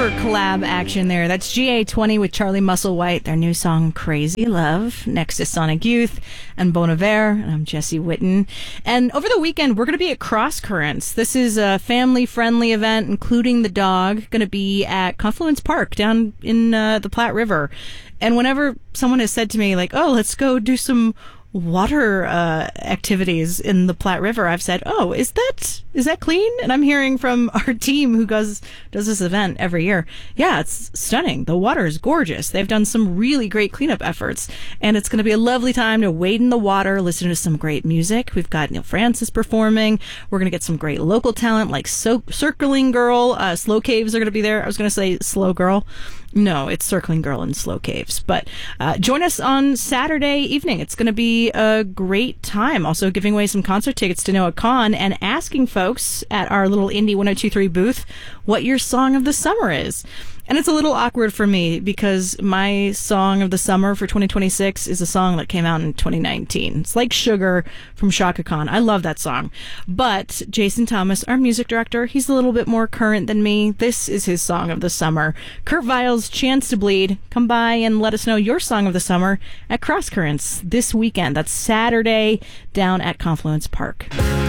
crossover collab action there. That's GA20 with Charlie Musselwhite, their new song Crazy Love. Next is Sonic Youth and Bon Iver, and I'm Jesse Witten. And over the weekend, we're going to be at Cross Currents. This is a family-friendly event, including the dog, going to be at Confluence Park down in the Platte River. And whenever someone has said to me, like, oh, let's go do some water activities in the Platte River, I've said, oh, is that clean? And I'm hearing from our team who does this event every year, yeah, it's stunning. The water is gorgeous. They've done some really great cleanup efforts, and it's going to be a lovely time to wade in the water, listen to some great music. We've got Neil Francis performing. We're going to get some great local talent like Circling Girl. Slow Caves are going to be there. I was going to say Slow Girl. No, it's Circling Girl and Slow Caves. But join us on Saturday evening. It's going to be a great time. Also giving away some concert tickets to Noah Kahan and asking folks at our little Indie 1023 booth what your song of the summer is. And it's a little awkward for me because my song of the summer for 2026 is a song that came out in 2019. It's like Sugar from Chaka Khan. I love that song. But Jason Thomas, our music director, he's a little bit more current than me. This is his song of the summer. Kurt Weill's Chance to Bleed. Come by and let us know your song of the summer at Cross Currents this weekend. That's Saturday down at Confluence Park.